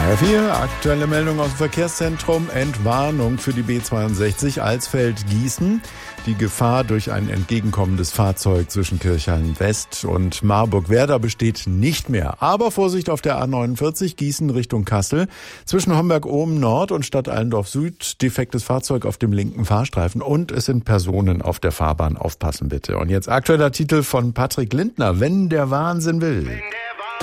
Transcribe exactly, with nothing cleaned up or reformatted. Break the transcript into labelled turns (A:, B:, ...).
A: H vier, aktuelle Meldung aus dem Verkehrszentrum. Entwarnung für die B zweiundsechzig Alsfeld-Gießen. Die Gefahr durch ein entgegenkommendes Fahrzeug zwischen Kirchhain West und Marburg-Werder besteht nicht mehr. Aber Vorsicht auf der A neunundvierzig, Gießen Richtung Kassel. Zwischen Homberg-Ohm Nord und Stadt Allendorf Süd defektes Fahrzeug auf dem linken Fahrstreifen. Und es sind Personen auf der Fahrbahn. Aufpassen bitte. Und jetzt aktueller Titel von Patrick Lindner. Wenn der Wahnsinn will.